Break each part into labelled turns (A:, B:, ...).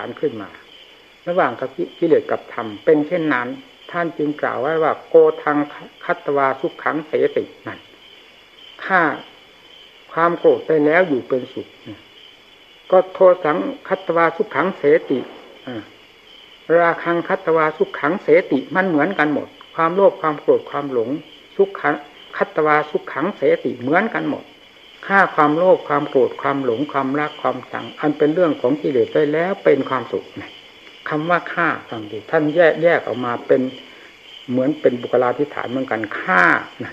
A: านขึ้นมาระหว่างกิเลสกับธรรมเป็นเช่นนั้นท่านจึงกล่าวไว้ว่าโกทังคัตตวาสุขขังเสตินั่นฆ่าความโกรธได้แล้วอยู่เป็นสุขก็โทสังคัตตวาสุขขังเสติราคังคัตตวาสุขขังเสติมันเหมือนกันหมดความโลภความโกรธความหลงสุขขังคัตตวาสุขขังเสติเหมือนกันหมดฆ่าความโลภความโกรธความหลงความรักความชังอันเป็นเรื่องของกิเลสได้แล้วเป็นความสุขคำว่าฆ่าฟังดีท่านแยกออกมาเป็นเหมือนเป็นบุคลาธิฐานเหมือนกันฆ่านะ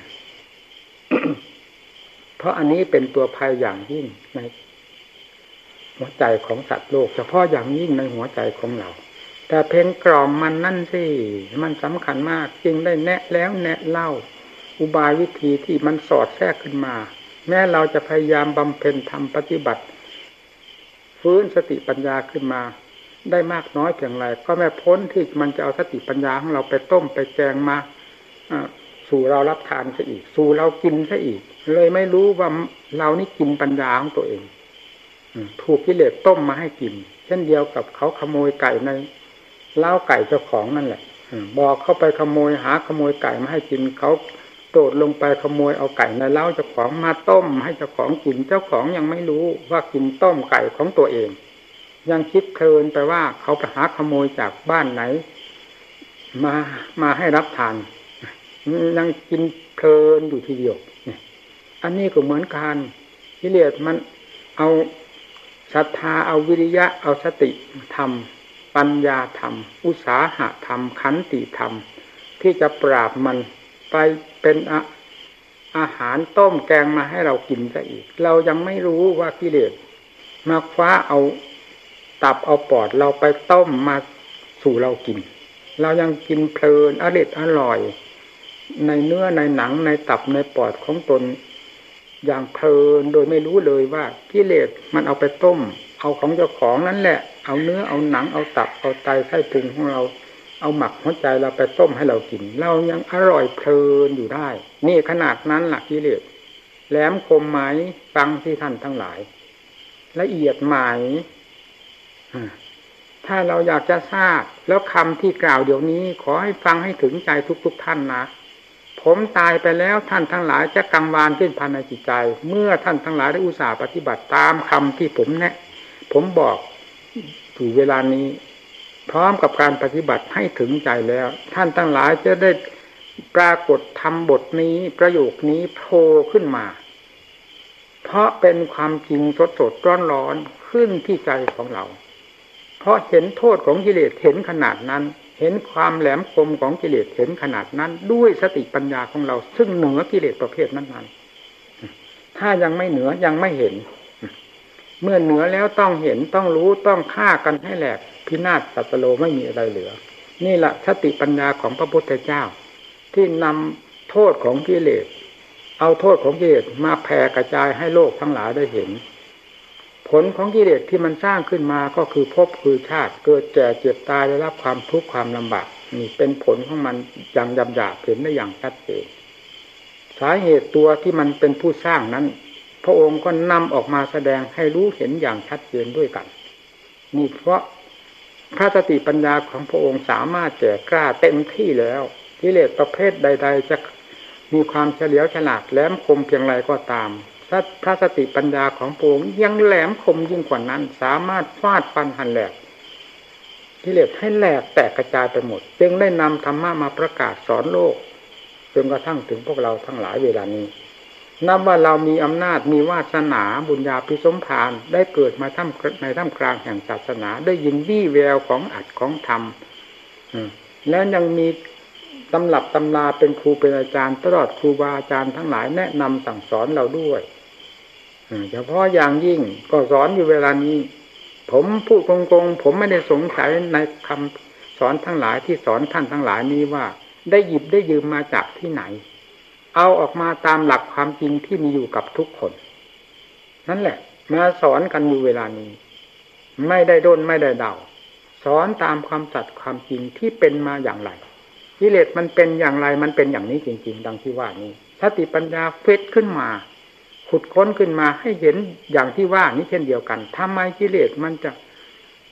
A: เพราะอันนี้เป็นตัวภัยอย่างยิ่งในหัวใจของสัตว์โลกเฉพาะอย่างยิ่งในหัวใจของเราแต่เพลงกล่อมมันนั่นสิมันสำคัญมากจึงได้แนะแล้วแนะเล่าอุบายวิธีที่มันสอดแทรกขึ้นมาแม้เราจะพยายามบำเพ็ญทำปฏิบัติฟื้นสติปัญญาขึ้นมาได้มากน้อยเพียงไรก็ไม่พ้นที่มันจะเอาสติปัญญาของเราไปต้มไปแกงมาสู่เรารับทานซะอีกสู่เรากินซะอีกเลยไม่รู้ว่าเรานี่กินปัญญาของตัวเองถูกกิเลสต้มมาให้กินเช่นเดียวกับเขาขโมยไก่ในเล้าไก่เจ้าของนั่นแหละบอกเข้าไปขโมยไก่มาให้กินเขาโดดลงไปขโมยเอาไก่ในเล้าเจ้าของมาต้มให้เจ้าของกินเจ้าของยังไม่รู้ว่ากินต้มไก่ของตัวเองยังคิดเพลินไปว่าเขาไปหาขโมยจากบ้านไหนมาให้รับทานยังกินเพลินอยู่ทีเดียวอันนี้ก็เหมือนกันกิเลสมันเอาศรัทธาเอาวิริยะเอาสติธรรมปัญญาธรรมอุตสาหะธรรมขันติธรรมที่จะปราบมันไปเป็นอาหารต้มแกงมาให้เรากินซะอีกเรายังไม่รู้ว่ากิเลสมาคว้าเอาตับเอาปอดเราไปต้มมาสู่เรากินเรายังกินเพลินอร่อยในเนื้อในหนังในตับในปอดของตนอย่างเพลินโดยไม่รู้เลยว่ากิเลสมันเอาไปต้มเอาของเจ้าของนั่นแหละเอาเนื้อเอาหนังเอาตับเอาไตไส้พุงของเราเอาหมักหัวใจเราไปต้มให้เรากินเรายังอร่อยเพลินอยู่ได้นี่ขนาดนั้นล่ะกิเลสแหลมคมไหมฟังที่ท่านทั้งหลายละเอียดไหมถ้าเราอยากจะทราบแล้วคำที่กล่าวเดี๋ยวนี้ขอให้ฟังให้ถึงใจทุกท่านนะผมตายไปแล้วท่านทั้งหลายจะกังวานขึ้นภายในจิตใจเมื่อท่านทั้งหลายได้อุตส่าห์ปฏิบัติตามคำที่ผมบอกถึงเวลานี้พร้อมกับการปฏิบัติให้ถึงใจแล้วท่านทั้งหลายจะได้ปรากฏธรรมบทนี้ประโยคนี้โผล่ขึ้นมาเพราะเป็นความจริงสดๆร้อนๆขึ้นที่ใจของเราเพราะเห็นโทษของกิเลสเห็นขนาดนั้นเห็นความแหลมคมของกิเลสเห็นขนาดนั้นด้วยสติปัญญาของเราซึ่งเหนือกิเลสประเภทนั้นๆถ้ายังไม่เหนือยังไม่เห็นเมื่อเหนือแล้วต้องเห็นต้องรู้ต้องฆ่ากันให้แหลกพินาศสัตโลไม่มีอะไรเหลือนี่แหละสติปัญญาของพระพุทธเจ้าที่นำโทษของกิเลสเอาโทษของกิเลสมาแผ่กระจายให้โลกทั้งหลายได้เห็นผลของกิเลสที่มันสร้างขึ้นมาก็คือภพคือชาติเกิดแก่เจ็บตายได้รับความทุกข์ความลำบากนี่เป็นผลของมันอย่างหยาบๆเห็นได้อย่างชัดเจนสาเหตุตัวที่มันเป็นผู้สร้างนั้นพระองค์ก็นำออกมาแสดงให้รู้เห็นอย่างชัดเจนด้วยกันนี่เพราะพระสติปัญญาของพระองค์สามารถแก่กล้าเต็มที่แล้วกิเลสประเภทใดๆจะมีความเฉลียวฉลาดแหลมคมเพียงไรก็ตามพระสติปัญญาของพระองค์ยังแหลมคมยิ่งกว่านั้นสามารถฟาดฟันหันแหลกกิเลสให้แหลกแตกกระจายไปหมดจึงได้นำธรรมะมาประกาศสอนโลกจนกระทั่งถึงพวกเราทั้งหลายเวลานี้นับว่าเรามีอำนาจมีวาสนาบุญญาภิสมภารได้เกิดมาในท่ามกลางแห่งศาสนาได้ยินวี่แววของอัดของธรรมแล้วยังมีตำรับตำราเป็นครูเป็นอาจารย์ตลอดครูบาอาจารย์ทั้งหลายแนะนำสั่งสอนเราด้วยเฉพาะอย่างยิ่งก็สอนอยู่เวลานี้ผมพูดตรงๆผมไม่ได้สงสัยในคำสอนทั้งหลายที่สอนท่านทั้งหลายนี้ว่าได้หยิบได้ยืมมาจากที่ไหนเอาออกมาตามหลักความจริงที่มีอยู่กับทุกคนนั่นแหละมาสอนกันอยู่เวลานี้ไม่ได้ด้นไม่ได้เดาสอนตามความสัตย์ความจริงที่เป็นมาอย่างไรกิเลสมันเป็นอย่างไรมันเป็นอย่างนี้จริงๆดังที่ว่านี้สติปัญญาเฟซขึ้นมาขุดค้นขึ้นมาให้เห็นอย่างที่ว่านี้เช่นเดียวกันทำไมกิเลสมันจะ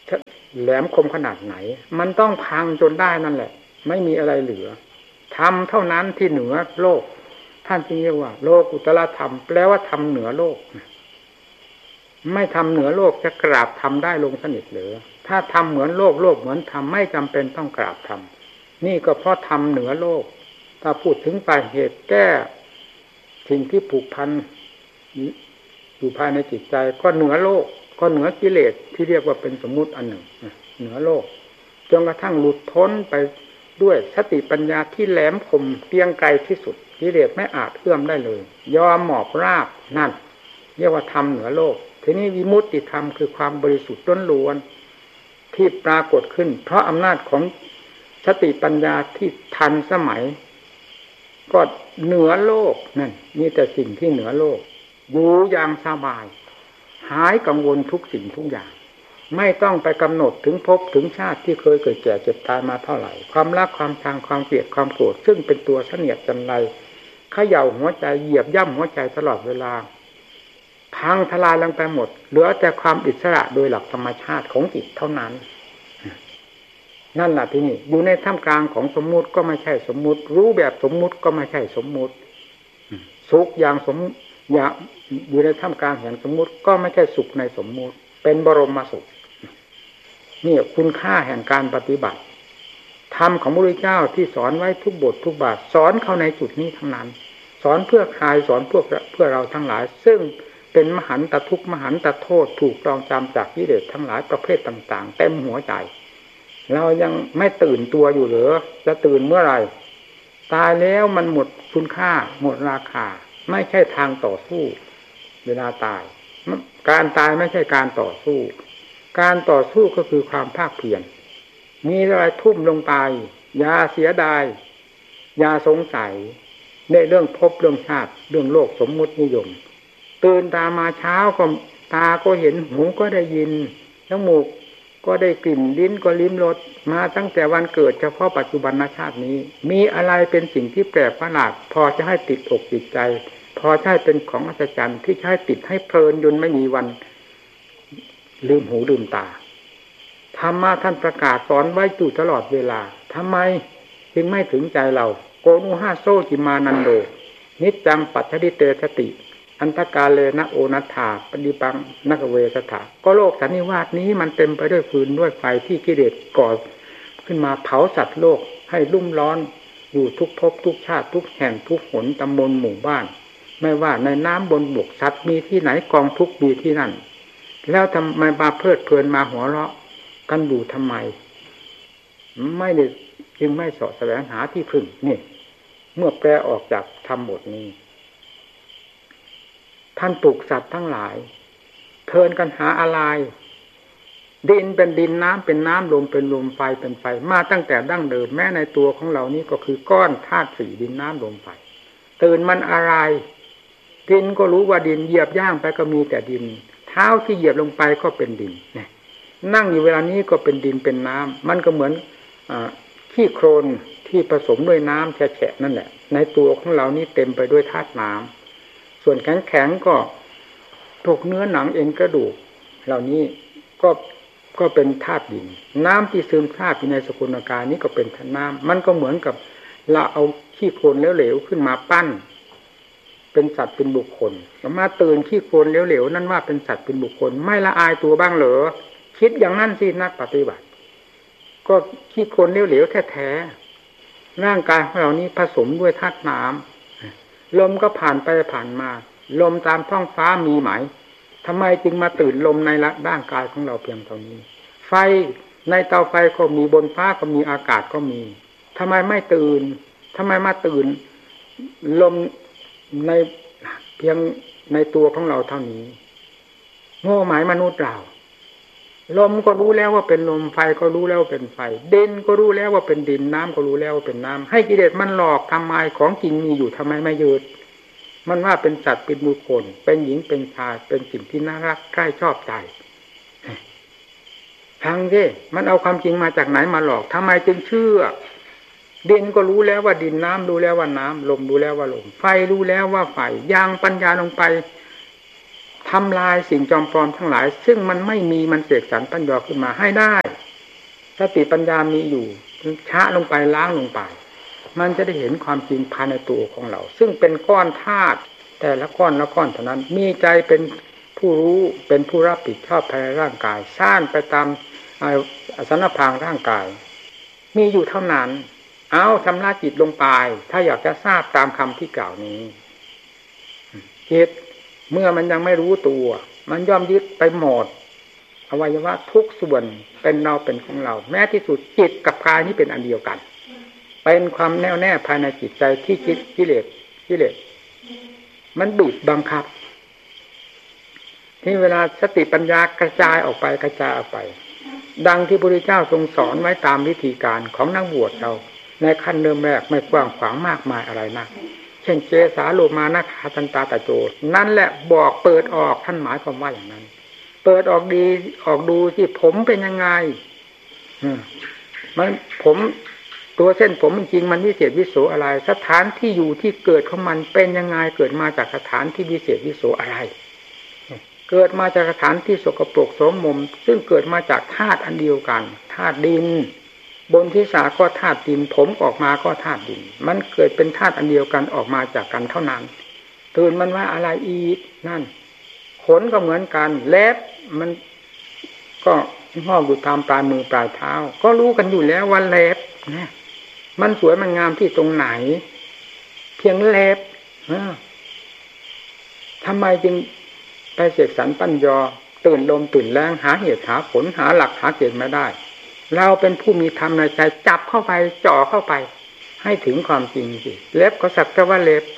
A: แหลมคมขนาดไหนมันต้องพังจนได้นั่นแหละไม่มีอะไรเหลือธรรมเท่านั้นที่เหนือโลกท่านจึงเรียกว่าโลกุตละธรรมแปลว่าธรรมเหนือโลกไม่ทำเหนือโลกจะกราบทำได้ลงสนิทหรือถ้าทำเหมือนโลกโลกเหมือนธรรมไม่จำเป็นต้องกราบทำนี่ก็เพราะทำเหนือโลกถ้าพูดถึงปลายเหตุแก้สิ่งที่ผูกพันอยู่ภายในจิตใจก็เหนือโลกก็เหนือกิเลสที่เรียกว่าเป็นสมมุติอันหนึ่งเหนือโลกจนกระทั่งหลุดพ้นไปด้วยสติปัญญาที่แหลมคมเพียงไกลที่สุดกิเลสไม่อาจเอื้อมได้เลยยอมหมอบราบนั่นเรียกว่าธรรมเหนือโลกทีนี้วิมุตติธรรมคือความบริสุทธิ์ล้วนๆที่ปรากฏขึ้นเพราะอำนาจของสติปัญญาที่ทันสมัยก็เหนือโลกนั่นมีแต่สิ่งที่เหนือโลกอยู่อย่างสบายหายกังวลทุกสิ่งทุกอย่างไม่ต้องไปกำหนดถึงภพถึงชาติที่เคยเกิดแก่เจ็บตายมาเท่าไหร่ความรักความชังความเกลียดความโกรธซึ่งเป็นตัวเสนียดจันไรเขย่าหัวใจเหยียบย่ำหัวใจตลอดเวลาพังทลายลงไปหมดเหลือแต่ความอิสระโดยหลักธรรมชาติของจิตเท่านั้นนั่นแหละที่นี่อยู่ในท่ามกลางของสมมุติก็ไม่ใช่สมมุติรู้แบบสมมุติก็ไม่ใช่สมมุติสุขอย่างอยู่ในท่ามกลางแห่งสมมุติก็ไม่ใช่สุขในสมมุติเป็นบรมสุขนี่คุณค่าแห่งการปฏิบัติธรรมของพระพุทธเจ้าที่สอนไว้ทุกบททุกบาทสอนเข้าในจุดนี้ทั้งนั้นสอนเพื่อใครสอนเพื่อเราทั้งหลายซึ่งเป็นมหันตทุกข์มหันตโทษถูกรองจำจากกิเลสทั้งหลายประเภทต่างๆเต็มหัวใจเรายังไม่ตื่นตัวอยู่หรือจะตื่นเมื่อไหร่ตายแล้วมันหมดคุณค่าหมดราคาไม่ใช่ทางต่อสู้เวลาตายการตายไม่ใช่การต่อสู้การต่อสู้ก็คือความภาคเพียรมีอะไรทุ่มลงไปอย่าเสียดายอย่าสงสัยในเรื่องภพเรื่องชาติเรื่องโลกสมมุตินิยมตื่นตามาเช้าก็ตาก็เห็นหูก็ได้ยินจมูกก็ได้กลิ่นลิ้นก็ลิ้มรสมาตั้งแต่วันเกิดเฉพาะปัจจุบันชาตินี้มีอะไรเป็นสิ่งที่แปลกประหลาดพอจะให้ติดอกติดใจพอใช่เป็นของอัศจรรย์ที่ใช้ติดให้เพลินจนไม่มีวันลืมหูลืมตาธรรมะท่านประกาศสอนไว้อยู่ตลอดเวลาทำไมจึงไม่ถึงใจเราโกนุหาโซจิมานันโดนิจจังปัจฉิเตสติอันตกาเลนะโอนัฏฐาปฏิปังนักเวสถาก็โลกสันนิวาสนี้มันเต็มไปด้วยฟืนด้วยไฟที่กิเลสก่อขึ้นมาเผาสัตว์โลกให้รุ่มร้อนอยู่ทุกภพทุกชาติทุกแห่งทุกหนตำบลหมู่บ้านไม่ว่าในน้ำบนบกสัตว์มีที่ไหนกองทุกข์มีที่นั่นแล้วทำไมมาเพลิดเพลินมาหัวเราะกันอยู่ทำไมไม่ได้จึงไม่เสาะแสวงหาที่พึ่งนี่เมื่อแปลออกจากธรรมบทนี้ท่านปลูกสัตว์ทั้งหลายเพลินกันหาอะไรดินเป็นดินน้ำเป็นน้ำลมเป็นลมไฟเป็นไฟมาตั้งแต่ดั้งเดิมแม้ในตัวของเรานี้ก็คือก้อนธาตุสี่ดินน้ำลมไฟตื่นมันอะไรดินก็รู้ว่าดินเหยียบย่างไปก็มีแต่ดินเท้าที่เหยียบลงไปก็เป็นดินเนี่ยนั่งอยู่เวลานี้ก็เป็นดินเป็นน้ำมันก็เหมือนขี้โคลนที่ผสมด้วยน้ำแฉะๆนั่นแหละในตัวของเรานี้เต็มไปด้วยธาตุน้ำส่วนแข็งๆก็พวกเนื้อหนังเอ็นกระดูกเหล่านี้ก็เป็นธาตุดินน้ำที่ซึมซาบอยู่ในสกุลกายนี้ก็เป็นธาตุน้ำมันก็เหมือนกับเราเอาขี้โคลนเหลวๆขึ้นมาปั้นเป็นสัตว์เป็นบุคคลมาตื่นขี้โคลนเหลวๆนั่นว่าเป็นสัตว์เป็นบุคคลไม่ละอายตัวบ้างเหรอคิดอย่างนั้นสินักปฏิบัติก็ขี้โคลนเหลวๆแท้ๆร่างกายของเรานี้ผสมด้วยธาตุน้ำลมก็ผ่านไปผ่านมาลมตามท้องฟ้ามีไหมทำไมจึงมาตื่นลมในร่างกายของเราเพียงเท่านี้ไฟในเตาไฟก็มีบนฟ้าก็มีอากาศก็มีทำไมไม่ตื่นทำไมมาตื่นลมในเพียงในตัวของเราเท่านี้โง่หมายมนุษย์เราลมก็รู้แล้วว่าเป็นลมไฟก็รู้แล้วว่าเป็นไฟดินก็รู้แล้วว่าเป็นดินน้ำก็รู้แล้วว่าเป็นน้ำให้กิเลสมันหลอกทำไมของจริงมีอยู่ทำไมไม่ยึดมันว่าเป็นสัตว์เป็นบุคคลเป็นหญิงเป็นชายเป็นสิ่งที่น่ารักใกล้ชอบใจทางที่มันเอาความจริงมาจากไหนมาหลอกทำไมจึงเชื่อดินก็รู้แล้วว่าดินน้ำรู้แล้วว่าน้ำลมรู้แล้วว่าลมไฟรู้แล้วว่าไฟย่างปัญญาลงไปทำลายสิ่งจอมปลอมทั้งหลายซึ่งมันไม่มีมันเสกสรรปัญญาขึ้นมาให้ได้สติปัญญามีอยู่ชะลงไปล้างลงไปมันจะได้เห็นความจริงภายในตัวของเราซึ่งเป็นก้อนธาตุแต่ละก้อนละก้อนเท่านั้นมีใจเป็นผู้รู้เป็นผู้รับผิดชอบภายในร่างกายสร้างไปตามอาสนพางร่างกายมีอยู่เท่านั้นเอาชำระจิตลงไปถ้าอยากจะทราบตามคำที่กล่าวนี้จิตเมื่อมันยังไม่รู้ตัวมันย่อมยึดไปหมดอวัยวะทุกส่วนเป็นเราเป็นของเราแม้ที่สุดจิตกับกายนี่เป็นอันเดียวกันเป็นความแน่วแน่ภายในจิตใจที่กิเลสมันบีบบังคับที่เวลาสติปัญญากระจายออกไปดังที่พระพุทธเจ้าทรงสอนไว้ตามวิธีการของนักบวชเราในขั้นเริ่มแรกไม่กว้างขวางมากมายอะไรนะเช่นเจสาโลมานะขาทันตาตะโจนั่นแหละบอกเปิดออกท่านหมายความว่าอย่างนั้นเปิดออกดีออกดูที่ผมเป็นยังไงมันผมตัวเส้นผมจริงๆมันวิเศษวิโสอะไรสถานที่อยู่ที่เกิดของมันเป็นยังไงเกิดมาจากสถานที่วิเศษวิโสอะไรเกิดมาจากสถานที่สกปรกโสมมซึ่งเกิดมาจากธาตุอันเดียวกันธาตุดินบนที่สาก็ธาตุดินผมออกมาก็ธาตุดินมันเกิดเป็นธาตุอันเดียวกันออกมาจากกันเท่านั้นตื่นมันว่าอะไรอีกนั่นขนก็เหมือนกันเล็บมันก็งอกอยู่ตามปลายมือปลายเท้าก็รู้กันอยู่แล้วว่าเล็บนะมันสวยมันงามที่ตรงไหนเพียงเล็บทำไมจึงไปเสกสรรปัญญาตื่นลมตื่นแรงหาเหตุหาผลหาหลักหาเกณฑ์ไม่ได้เราเป็นผู้มีธรรมในใจจับเข้าไปจ่อเข้าไปให้ถึงความจริงสิเล็บก็สักแต่ว่าเล็บ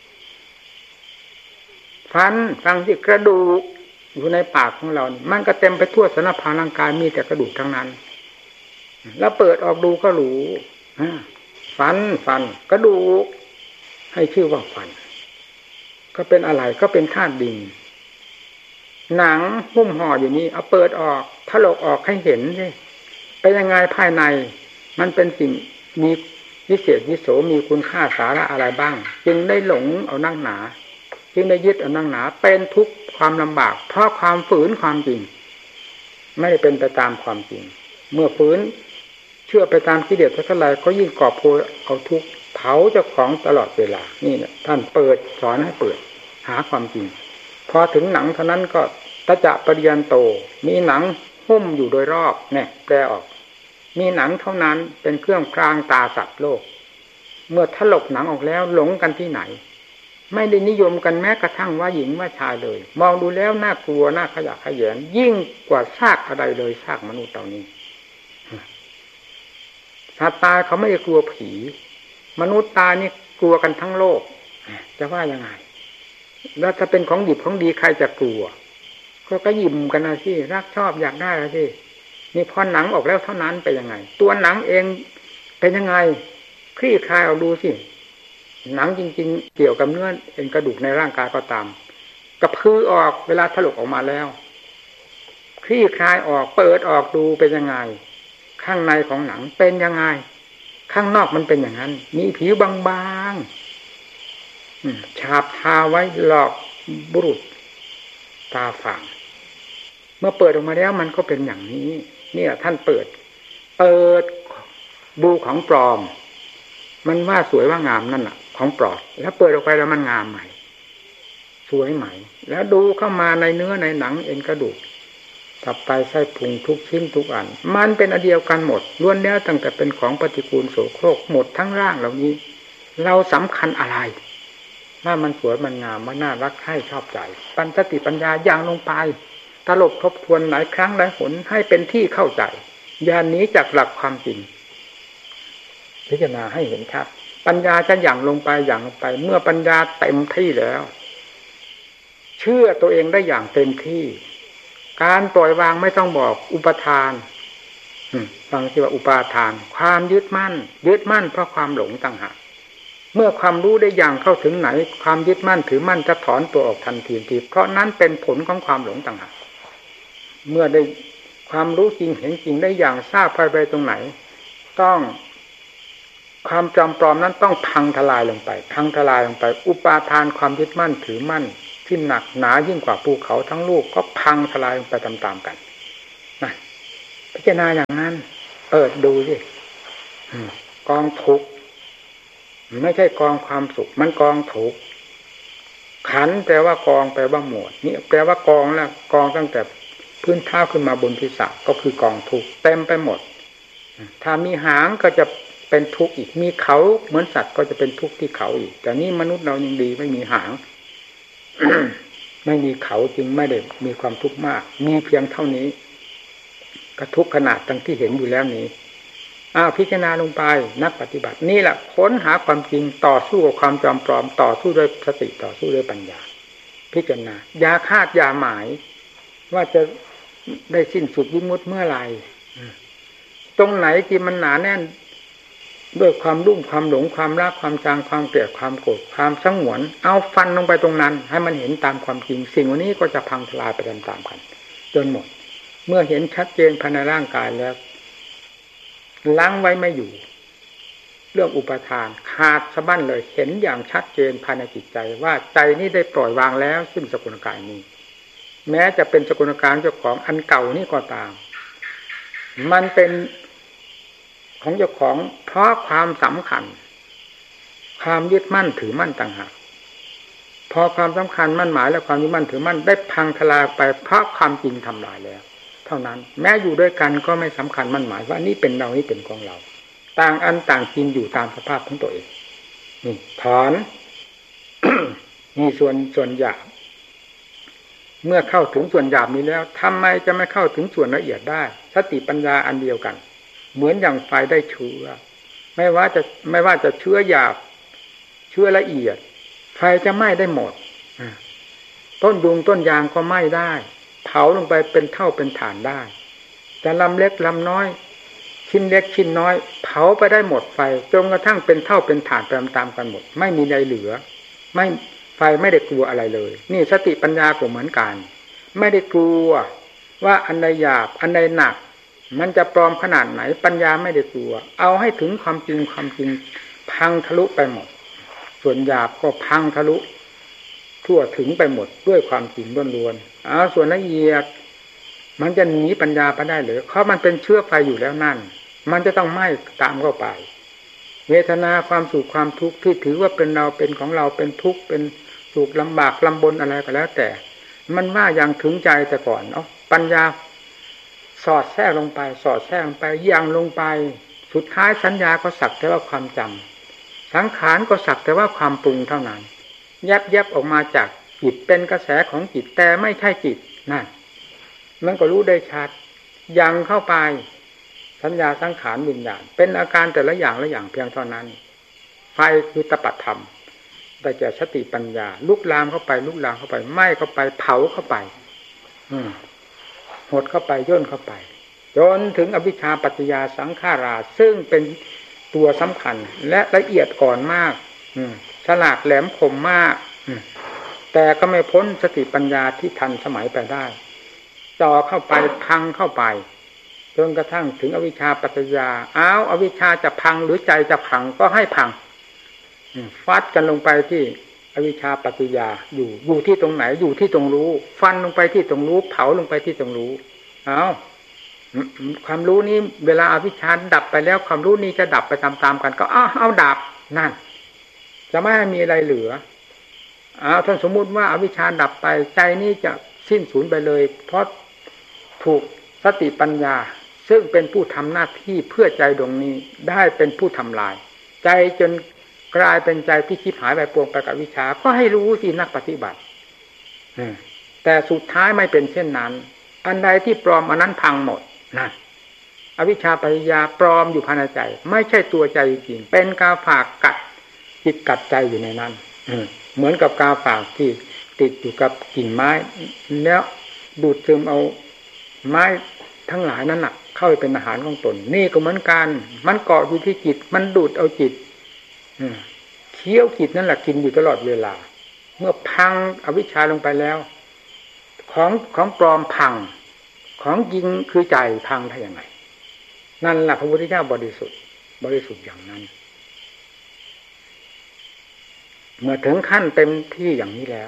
A: ฟันฟังที่กระดูกอยู่ในปากของเรามันก็เต็มไปทั่วสารพางร่างกายมีแต่กระดูกทั้งนั้นแล้วเปิดออกดูก็รู้ฟันกระดูกให้ชื่อว่าฟันก็เป็นอะไรก็เป็นธาตุดินหนังหุ้มห่ออยู่นี้เอาเปิดออกถลกออกให้เห็นสิเป็นยังไงภายในมันเป็นสิ่งมีวิเศษวิโสมีคุณค่าสาระอะไรบ้างจึงได้หลงเอานั่งหนาจึงได้ยึดเอานั่งหนาเป็นทุกข์ความลำบากเพราะความฝืนความจริงไม่ได้เป็นไปตามความจริงเมื่อฝืนเชื่อไปตามกิเลสเท่าไรก็ยิ่งกอบโพยเอาทุกข์เผาเจ้าของตลอดเวลานี่เนี่ยท่านเปิดสอนให้เปิดหาความจริงพอถึงหนังเท่านั้นก็ตะจะปริยันโตมีหนังหุ้มอยู่โดยรอบเนี่ยแปลออกมีหนังเท่านั้นเป็นเครื่องพรางตาสัตว์โลกเมื่อถลกหนังออกแล้วหลงกันที่ไหนไม่ได้นิยมกันแม้กระทั่งว่าหญิงว่าชายเลยมองดูแล้วน่ากลัวน่าขยะแขยงยิ่งกว่าซากอะไรเลยซากมนุษย์เหล่านี้สัตว์ตายเขาไม่ได้กลัวผีมนุษย์ตายนี่กลัวกันทั้งโลกจะว่ายังไงแล้วถ้าเป็นของดิบของดีใครจะกลัวก็ยิ้มกันนะสิรักชอบอยากได้นะสินี่พอหนังออกแล้วเท่านั้นไปยังไงตัวหนังเองเป็นยังไงคลี่คลายเอาดูสิหนังจริงๆเกี่ยวกับเนื้อเอ็นกระดูกในร่างกายก็ตามกระพือออกเวลาถลกออกมาแล้วคลี่คลายออกเปิดออกดูเป็นยังไงข้างในของหนังเป็นยังไงข้างนอกมันเป็นอย่างนั้นมีผิวบางๆฉาบทาไว้หลอกบุรุษตาฝางเมื่อเปิดออกมาแล้วมันก็เป็นอย่างนี้เนี่ยท่านเปิดดูของปลอมมันว่าสวยว่างามนั่นน่ะของปลอมแล้วเปิดออกไปแล้วมันงามใหม่สวยใหม่แล้วดูเข้ามาในเนื้อในหนังเอ็นกระดูกตับไตไส้พุงทุกชิ้นทุกอันมันเป็นอันเดียวกันหมดล้วนแล้วตั้งแต่เป็นของปฏิกูลโสโครกหมดทั้งร่างเหล่านี้เราสำคัญอะไรว่ามันสวยมันงามมันน่ารักใคร่ชอบใจปัญญาสติปัญญาอย่างลงไปตลบทบทวนหลายครั้งหลายหนให้เป็นที่เข้าใจอย่าหนีจากหลักความจริงพิจารณาให้เห็นชัดปัญญาจะอย่างลงไปเมื่อปัญญาเต็มที่แล้วเชื่อตัวเองได้อย่างเต็มที่การปล่อยวางไม่ต้องบอกอุปทานฟังที่ว่าอุปาทานความยึดมั่นเพราะความหลงต่างหากเมื่อความรู้ได้อย่างเข้าถึงไหนความยึดมั่นถือมั่นจะถอนตัวออกทันทีเพราะนั้นเป็นผลของความหลงต่างหากเมื่อได้ความรู้จริงเห็นจริงได้อย่างทราบไปตรงไหนต้องความจำปลอมนั้นต้องพังทลายลงไปอุปาทานความยึดมั่นถือมั่นที่หนักหนายิ่งกว่าภูเขาทั้งลูกก็พังทลายลงไปตามๆกันนะพิจารณาอย่างนั้นเปิดดูสิกองทุกข์ไม่ใช่กองความสุขมันกองทุกข์ขันธ์แปลว่ากองแปลว่าหมวดนี่แปลว่ากองแล้วกองตั้งแต่พื้นเท้าขึ้นมาบนศีรษะก็คือกองทุกข์เต็มไปหมดถ้ามีหางก็จะเป็นทุกข์อีกมีเขาเหมือนสัตว์ก็จะเป็นทุกข์ที่เขาอีกแต่นี่มนุษย์เรายังดีไม่มีหาง ไม่มีเขาจึงไม่ได้มีความทุกข์มากมีเพียงเท่านี้ก็ทุกข์ขนาดตั้งที่เห็นอยู่แล้วนี้พิจารณาลงไปนักปฏิบัตินี่แหละค้นหาความจริงต่อสู้กับความจอมปลอมต่อสู้ด้วยสติต่อสู้ด้วยปัญญาพิจารณาอย่าคาดอย่าหมายว่าจะได้สิ้นสุดวิมุตติเมื่อไหร่ตรงไหนที่มันหนาแน่นด้วยความรุ่มความหลงความรักความจางความเกลียดความโกรธความสงวนเอาฟันลงไปตรงนั้นให้มันเห็นตามความจริงสิ่งวันนี้ก็จะพังทลายไปตามๆกันจนหมดเมื่อเห็นชัดเจนภายในร่างกายแล้วล้างไว้ไม่อยู่เรื่องอุปทานขาดสะบั้นเลยเห็นอย่างชัดเจนภายในจิตใจว่าใจนี้ได้ปล่อยวางแล้วซึ่งสกุลกายนี้แม้จะเป็นสกุลกายเจ้าของอันเก่านี่ก็ตามมันเป็นของเจ้าของเพราะความสำคัญความยึดมั่นถือมั่นต่างหากพอความสำคัญมั่นหมายและความยึดมั่นถือมั่นได้พังทลายไปเพราะความจริงทำลายแล้วเท่านั้นแม้อยู่ด้วยกันก็ไม่สำคัญมั่นหมายว่านี่เป็นเรานี่เป็นของเราต่างอันต่างกินอยู่ตามสภาพของตัวเองนี่ถอน นี่ส่วนหยาบเมื่อเข้าถึงส่วนหยาบนี้แล้วทำไมจะไม่เข้าถึงส่วนละเอียดได้สติปัญญาอันเดียวกันเหมือนอย่างไฟได้เชื้อไม่ว่าจะเชื้อหยาบเชื้อละเอียดไฟจะไหม้ได้หมดต้นยุงต้นยางก็ไหม้ได้เผาลงไปเป็นเท่าเป็นฐานได้แต่ลำเล็กลำน้อยชิ้นเล็กชิ้นน้อยเผาไปได้หมดไฟจนกระทั่งเป็นเท่าเป็นฐานตามกันหมดไม่มีอะไรเหลือไฟไม่ได้กลัวอะไรเลยนี่สติปัญญาก็เหมือนกันไม่ได้กลัวว่าอันใดหยาบอันใดหนักมันจะปลอมขนาดไหนปัญญาไม่ได้กลัวเอาให้ถึงความจริงพังทะลุไปหมดส่วนหยาบก็พังทะลุทั่วถึงไปหมดด้วยความจริงล้วนๆเอาส่วนละเอียดมันจะหนีปัญญาไปได้หรือเพราะมันเป็นเชื้อไฟอยู่แล้วนั่นมันจะต้องไหม้ตามเข้าไปเวทนาความสุขความทุกข์ที่ถือว่าเป็นเราเป็นของเราเป็นทุกข์เป็นสุขลำบากลำบนอะไรก็แล้วแต่มันว่าอย่างถึงใจแต่ก่อนเนาะปัญญาสอดแทรกลงไปย่างลงไปสุดท้ายสัญญาก็สักแต่ว่าความจำสังขารก็สักแต่ว่าความปรุงเท่านั้นแยบออกมาจากจิตเป็นกระแสของจิตแต่ไม่ใช่จิตนั่นมันก็รู้ได้ชัดยังเข้าไปสัญญาสังขารวิญญาณเป็นอาการแต่ละอย่างเพียงเท่านั้นไฟคือตปะธรรมได้แก่สติปัญญาลุกลามเข้าไปไหม้เข้าไปเผาเข้าไปหดเข้าไปย่นเข้าไปจนถึงอวิชชาปัจจยาสังขาราซึ่งเป็นตัวสำคัญและละเอียดอ่อนมากฉลาดแหลมคมมากแต่ก็ไม่พ้นสติปัญญาที่ทันสมัยไปได้จ่อเข้าไปพังเข้าไปจนกระทั่งถึงอวิชชาปัจจยาอวิชชาจะพังหรือใจจะพังก็ให้พังฟัดกันลงไปที่อวิชชาปัจจยาอยู่ที่ตรงไหนอยู่ที่ตรงรู้ฟันลงไปที่ตรงรู้เผาลงไปที่ตรงรู้ความรู้นี้เวลาอวิชชาดับไปแล้วความรู้นี้จะดับไปตามๆกันก็เอาดับนั่นจะไม่ให้มีอะไรเหลือท่านสมมุติว่าอวิชชาดับไปใจนี้จะสิ้นสูญไปเลยเพราะถูกสติปัญญาซึ่งเป็นผู้ทำหน้าที่เพื่อใจดวงนี้ได้เป็นผู้ทำลายใจจนกลายเป็นใจที่ชิบหายไปปวงไปกับวิชาก็ให้รู้สินักปฏิบัติแต่สุดท้ายไม่เป็นเช่นนั้นอันใดที่ปลอมอันนั้นพังหมดนะอวิชชาปัญญาปลอมอยู่ภายในใจไม่ใช่ตัวใจจริงเป็นกาฝากกัดจิตกัดใจอยู่ในนั้นเหมือนกับกาฝากที่ติดอยู่กับกิ่งไม้แล้วดูดซึมเอาไม้ทั้งหลายนั้นน่ะเข้าไปเป็นอาหารของตนนี่ก็เหมือนกันมันเกาะอยู่ที่จิตมันดูดเอาจิตเคี้ยวจิตนั่นแหละกินอยู่ตลอดเวลาเมื่อพังอวิชชาลงไปแล้วของปลอมพังของจริงคือใจพังได้ยังไงนั่นแหละพระพุทธเจ้าบริสุทธิ์อย่างนั้นเมื่อถึงขั้นเต็มที่อย่างนี้แล้ว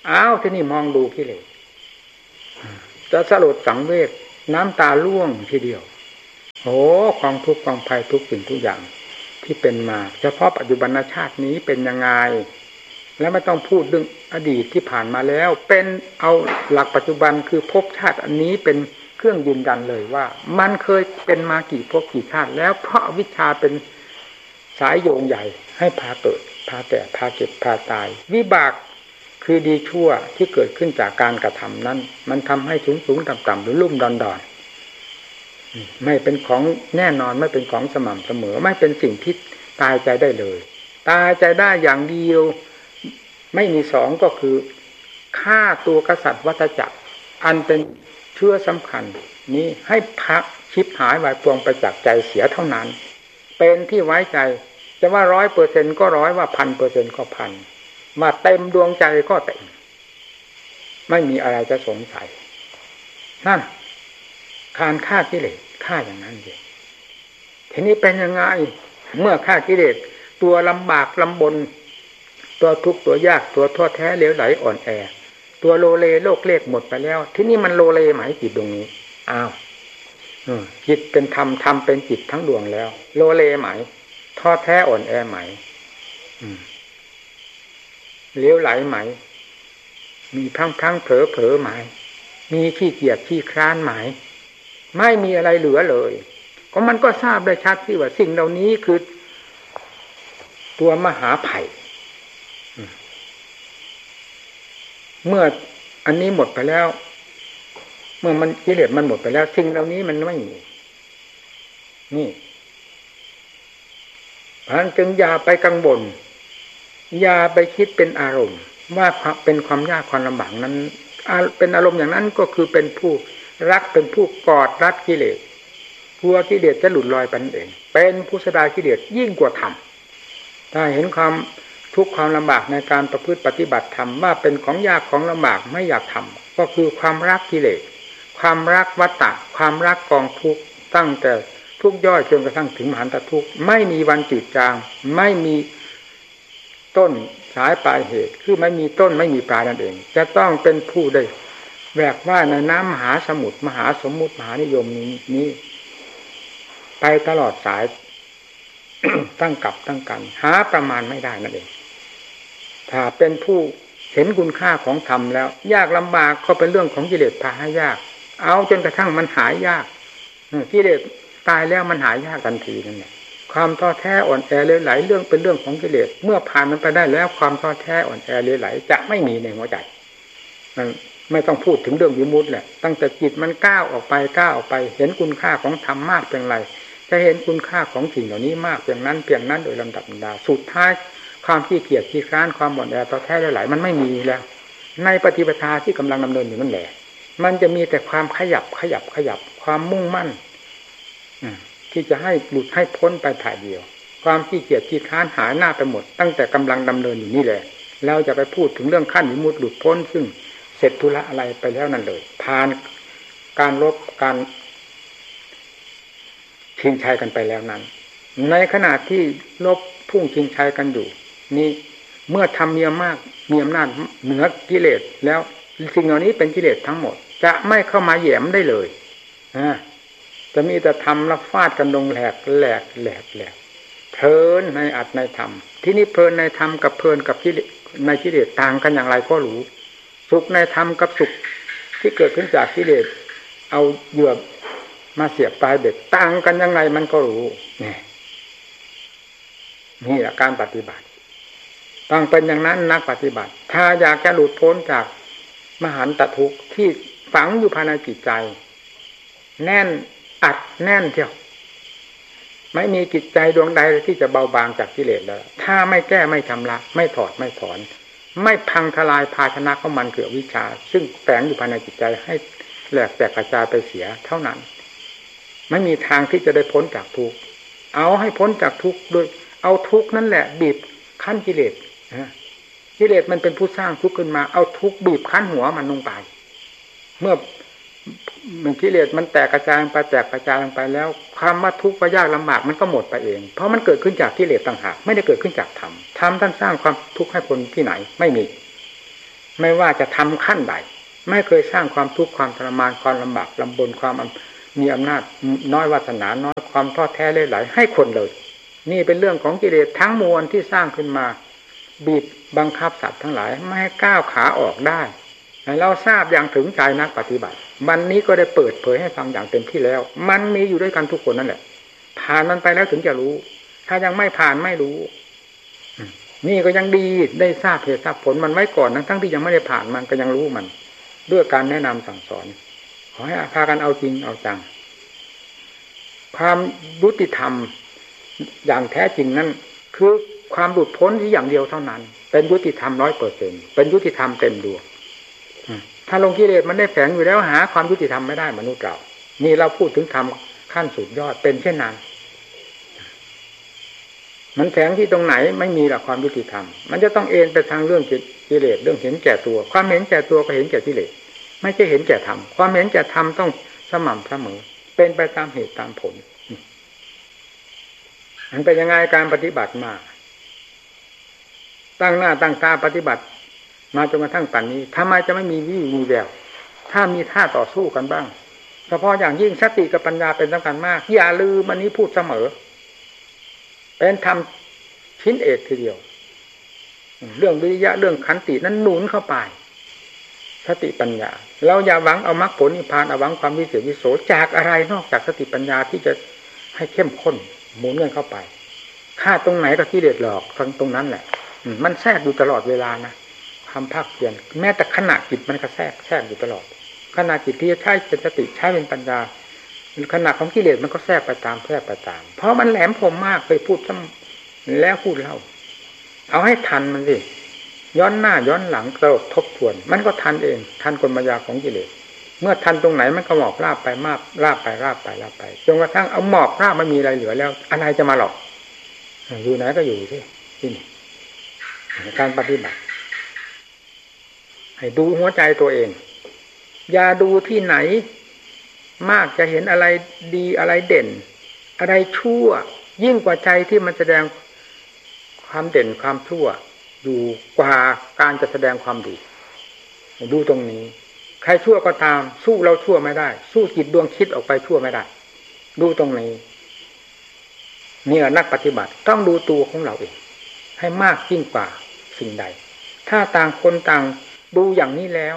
A: อ้าวที่นี่มองดูกิเลสจะสลดสังเวชน้ำตาร่วงทีเดียวโอ้ความทุกข์ความภัยทุกสิ่งทุกอย่างที่เป็นมาเฉพาะปัจจุบันชาตินี้เป็นยังไงแล้วไม่ต้องพูดเรื่องอดีตที่ผ่านมาแล้วเป็นเอาหลักปัจจุบันคือภพชาติอันนี้เป็นเครื่องยืนยันเลยว่ามันเคยเป็นมากี่ภพกี่ชาติแล้วเพราะอวิชชาเป็นสายโยงใหญ่ให้พาเกิดพาแก่พาเจ็บพาตายวิบากคือดีชั่วที่เกิดขึ้นจากการกระทำนั้นมันทำให้สูงสูงต่ำต่ำหรือลุ่มดอนดอนไม่เป็นของแน่นอนไม่เป็นของสม่ำเสมอไม่เป็นสิ่งที่ตายใจได้เลยตายใจได้อย่างเดียวไม่มีสองก็คือฆ่าตัวกษัตริย์วัฏจักรอันเป็นเชื้อสำคัญนี้ให้พักชิบหายวายปวงไปจากใจเสียเท่านั้นเป็นที่ไว้ใจจะว่า100%ก็100ว่า1,000%ก็พันมาเต็มดวงใจก็เต็มไม่มีอะไรจะสงสัยนั่นการฆ่ากิเลสฆ่าอย่างนั้นเองทีนี้เป็นยังไงเมื่อฆ่ากิเลสตัวลำบากลำบนตัวทุกข์ตัวยากตัวท้อแท้เหลวไหลอ่อนแอตัวโลเลโลกเลขหมดไปแล้วที่นี่มันโลเลไหมจิตดวงนี้อ้าวจิตเป็นธรรมธรรมเป็นจิตทั้งดวงแล้วโลเลไหมท้อแท้อ่อนแอไหมเหลวไหลไหมมีพลั้งเผลอไหมมีขี้เกียจขี้คร้านไหมไม่มีอะไรเหลือเลยก็มันก็ทราบได้ชัดที่ว่าสิ่งเหล่านี้คือตัวมหาภัยเมื่ออันนี้หมดไปแล้วเมื่อมันกิเลสมันหมดไปแล้วสิ่งเหล่านี้มันไม่มีนี่เพราะฉะนั้นจึงอย่าไปกังวลอย่าไปคิดเป็นอารมณ์ว่าเป็นความยากความลำบากนั้นเป็นอารมณ์อย่างนั้นก็คือเป็นผู้รักเป็นผู้กอดรัดกิเลสกลัวกิเลสจะหลุดลอยไปนั่นเองเป็นผู้สดากิเลสยิ่งกว่าธรรมถ้าเห็นความทุกข์ความลำบากในการประพฤติปฏิบัติธรรมว่าเป็นของยากของลำบากไม่อยากทำก็คือความรักกิเลสความรักวัฏฏะความรักกองทุกข์ตั้งแต่ทุกข์ย่อยจนกระทั่งถึงมหันตทุกข์ไม่มีวันจืดจางไม่มีต้นสายปลายเหตุคือไม่มีต้นไม่มีปลายนั่นเองจะต้องเป็นผู้ได้แหวกว่ายในน้ำมหาสมุทรมหาสมมุติมหานิยมนี้ไปตลอดสาย ตั้งกับตั้งกันหาประมาณไม่ได้นั่นเองถ้าเป็นผู้เห็นคุณค่าของธรรมแล้วยากลำบากก็เป็นเรื่องของกิเลสพาให้ยากเอาจนกระทั่งมันหายยากกิเลสตายแล้วมันหายยากทันทีนั่นแหละความท้อแท้อ่อนแอเลวไหลเรื่องเป็นเรื่องของกิเลสเมื่อผ่านมันไปได้แล้วความท้อแท้อ่อนแอเลวไหลจะไม่มีในหัวใจมันไม่ต้องพูดถึงเรื่องวิมุตติแหละตั้งแต่จิตมันก้าวออกไปเห็นคุณค่าของธรรมมากเป็นไรจะเห็นคุณค่าของสิ่งเหล่านี้มากเพียงนั้นโดยลำดับดาสุดท้ายความขี้เกียจขี้คร้านความอ่อนแอท้อแท้เลวไหลมันไม่มีแล้วในปฏิปทาที่กำลังดำเนินอยู่นั่นแหละมันจะมีแต่ความขยับความมุ่งมั่นที่จะให้หลุดให้พ้นไปถ่ายเดียวความขี้เกียจขี้คร้านหายหน้าไปหมดตั้งแต่กำลังดำเนินอยู่นี่แหละเราจะไปพูดถึงเรื่องขั้นวิมุตติหลุดพ้นซึ่งเสร็จธุระอะไรไปแล้วนั่นเลยผ่านการลบการชิงชัยกันไปแล้วนั้นในขณะที่ลบพุ่งชิงชัยกันอยู่นี่เมื่อทำมีอำนาจเหนือกิเลสแล้วสิ่งเหล่านี้เป็นกิเลสทั้งหมดจะไม่เข้ามาแหยมได้เลยจะมีแต่ทำแล้วฟาดกันลงแหลกเพลินในอัตในธรรมที่นี่เพลินในธรรมกับเพลินกับกิเลสในกิเลสต่างกันอย่างไรก็รู้สุขในธรรมกับสุขที่เกิดขึ้นจากกิเลสเอาเหยื่อมาเสียบปลายเบ็ดต่างกันยังไงมันก็รู้นี่แหละการปฏิบัติต้องเป็นอย่างนั้นนักปฏิบัติถ้าอยากจะหลุดพ้นจากมหันตทุกข์ที่ฝังอยู่ภายในจิตใจแน่นอัดแน่นเที่ยวไม่มีจิตใจดวงใดที่จะเบาบางจากกิเลสแล้วถ้าไม่แก้ไม่ชำระไม่ถอดไม่ถอนไม่พังทลายภาชนะของมันคือวิชาซึ่งแฝงอยู่ภายในจิตใจให้แหลกแตกกระจายไปเสียเท่านั้นไม่มีทางที่จะได้พ้นจากทุกข์เอาให้พ้นจากทุกข์โดยเอาทุกข์นั่นแหละบีบคั้นกิเลสกิเลสมันเป็นผู้สร้างทุกข์ขึ้นมาเอาทุกข์บีบคั้นหัวมันลงไปเมื่อมันกิเลสมันแตกกระจายไปแล้วความว่าทุกข์ว่ายากลำบากมันก็หมดไปเองเพราะมันเกิดขึ้นจากกิเลสต่างหากไม่ได้เกิดขึ้นจากธรรมท่านสร้างความทุกข์ให้คนที่ไหนไม่มีไม่ว่าจะทำขั้นใดไม่เคยสร้างความทุกข์ความทรมานความลำบากลำบนความมีอำนาจน้อยวาสนาน้อยความท้อแท้เลื่อยไหลให้คนเลยนี่เป็นเรื่องของกิเลสทั้งมวลที่สร้างขึ้นมาบีบบังคับสัตว์ทั้งหลายไม่ให้ก้าวขาออกได้เราทราบอย่างถึงใจนักปฏิบัติวันนี้ก็ได้เปิดเผยให้ฟังอย่างเต็มที่แล้วมันมีอยู่ด้วยกันทุกคนนั่นแหละผ่านมันไปแล้วถึงจะรู้ถ้ายังไม่ผ่านไม่รู้นี่ก็ยังดีได้ทราบเหตุทราบผลมันไว้ก่อนทั้งที่ยังไม่ได้ผ่านมันก็ยังรู้มันด้วยการแนะนำสั่งสอนขอให้พากันเอาจริงเอาจังความยุติธรรมอย่างแท้จริงนั้นคือความหลุดพ้นที่อย่างเดียวเท่านั้นเป็นยุติธรรม 100% เป็นยุติธรรมเต็มดวงถ้าลงกิเลสมันได้แฝงอยู่แล้วหาความยุติธรรมไม่ได้มนุษย์เรานี่เราพูดถึงธรรมขั้นสุดยอดเป็นเช่นนั้นมันแฝงที่ตรงไหนไม่มีหลักความยุติธรรมมันจะต้องเอ็นไปทางเรื่องกิเลสเรื่องเห็นแก่ตัวความเห็นแก่ตัวก็เห็นแก่กิเลสไม่ใช่เห็นแก่ธรรมความเห็นแก่ธรรมต้องสม่ำเสมอเป็นไปตามเหตุตามผลมันเป็นยังไงการปฏิบัติมาตั้งหน้าตั้งตาปฏิบัติมาจนกระทั่งปัจจุบันนี้ทำไมจะไม่มีวี่มีแววถ้ามีท่าต่อสู้กันบ้างเฉพาะอย่างยิ่งสติกับปัญญาเป็นสำคัญมากอย่าลืมอันนี้พูดเสมอเป็นธรรมชิ้นเอกทีเดียวเรื่องวิริยะเรื่องขันตินั้นหนุนเข้าไปสติปัญญาเราอย่าหวังเอามรรคผลนิพพานเอาหวังความวิเศษวิโสจากอะไรนอกจากสติปัญญาที่จะให้เข้มข้นหมุนเงินเข้าไปฆ่าตรงไหนก็กิเลสหลอกตรงนั้นแหละมันแทรกอยู่ตลอดเวลานะความภาคเพียรแม้แต่ขณะจิตมันก็แทรกอยู่ตลอดขณะจิตที่ใช้เป็นสติใช้เป็นปัญญาขณะของกิเลสมันก็แทรกไปตามเพราะมันแหลมคมมากเคยพูดซ้ำแล้วพูดเล่าเอาให้ทันมันสิย้อนหน้าย้อนหลังตลอดทบทวนมันก็ทันเองทันกลมายาของกิเลสเมื่อทันตรงไหนมันก็หมอบราบไปมาบราบไปจนกระทั่งเอาหมอบราบไม่มีอะไรเหลือแล้วอะไรจะมาหลอกอยู่ไหนก็อยู่ที่นี่การปฏิบัติให้ดูหัวใจตัวเองอย่าดูที่ไหนมากจะเห็นอะไรดีอะไรเด่นอะไรชั่วยิ่งกว่าใจที่มันแสดงความเด่นความชั่วอยู่กว่าการจะแสดงความดีดูตรงนี้ใครชั่วก็ตามสู้เราชั่วไม่ได้สู้จิตดวงคิดออกไปชั่วไม่ได้ดูตรงนี้เนี่ยนักปฏิบัติต้องดูตัวของเราเองให้มากยิ่งกว่าสิ่งใดถ้าต่างคนต่างดูอย่างนี้แล้ว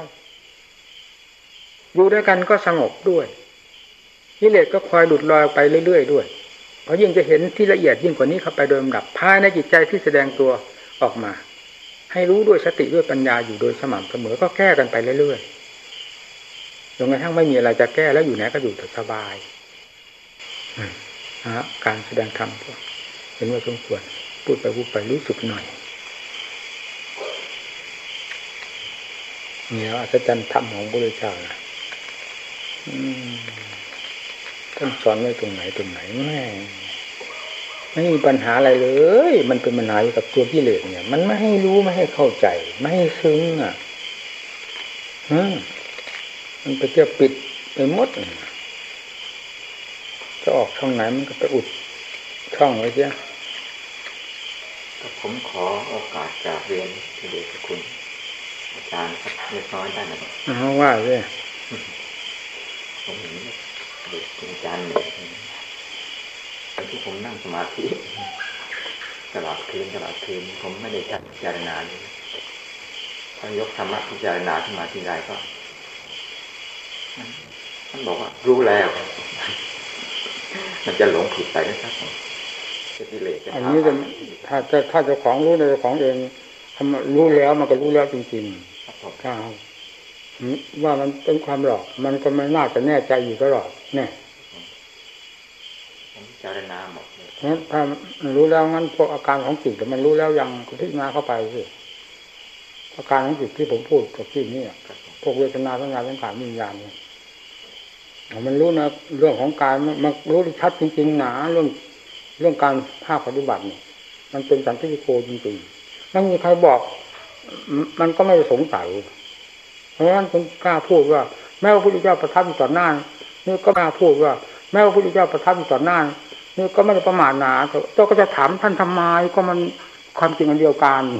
A: อยู่ด้วยกันก็สงบด้วยกิเลสก็คอยหลุดลอยไปเรื่อยๆด้วยเพราะยิ่งจะเห็นที่ละเอียดยิ่งกว่านี้เข้าไปโดยลำดับภายในจิตใจที่แสดงตัวออกมาให้รู้ด้วยสติด้วยปัญญาอยู่โดยสม่ำเสมอก็แก้กันไปเรื่อยๆจนกระทั่งไม่มีอะไรจะแก้แล้วอยู่ไหนก็อยู่สบายการแสดงธรรมเห็นว่าสมควรพูดไปรู้สึกหน่อยเนี่ยอัศจรรย์ธรรมของพระพุทธเจ้านะท่านสอนไว้ตรงไหนไม่มีปัญหาอะไรเลยมันเป็นปัญหาอยู่กับตัวกิเลสเนี่ยมันไม่ให้รู้ไม่ให้เข้าใจไม่ให้ซึ้งมันไปเที่ยวปิดไปหมดจะออกช่องไหนมันก็ไปอุดช่องไว้เสีย
B: ผมขอโอกาสจากเรียนที่เดชคุณอาจารย์ครับเล็กน้อยได้ไหม
A: ว่าสิ
B: ผมเห็นเด็กอาจารย์เนี่ยตอนที่ผมนั่งสมาธิตลอดคืนผมไม่ได้จัดพิจารณาเลยพอยกธรรมะพิจารณาขึ้นมาทีไรก็ท่านบอกว่ารู้แล้วมันจะหลงผิดไปนะครับ
A: อันนี้จะถ้าเจ้าของรู้ในเจ้าของเองทำรู้แล้วมันก็รู้แล้วจริงๆถ้าว่ามันเป็นความหลอกมันก็ไม่น่าจะแน่ใจอยู่ตลอดเนี่ย
B: ผมพิจารณาหมดเลย
A: ถ้ารู้แล้วงั้นพวกอาการของจิตมันรู้แล้วยังพิจารณาเข้าไปสิอาการของจิตที่ผมพูดกับที่นี่พวกเวทนาสัญญาสังขารวิญญาณเนี่ยมันรู้นะเรื่องของกายมันรู้ชัดจริงๆหนาเรื่องการภาคปฏิบัตินี่มันเป็นสันติโกจริงๆไม่มีใครบอกมันก็ไม่สงสัยเพราะฉะนั้นผมกล้าพูดว่าแม้ว่าพระพุทธเจ้าประทับอยู่ต่อหน้านี่ก็กล้าพูดว่าแม้ว่าพระพุทธเจ้าประทับอยู่ต่อหน้านี่ก็ไม่ได้ประมาทหนาเจ้าก็จะถามท่านทำไมก็มันความจริงอันเดียวกัน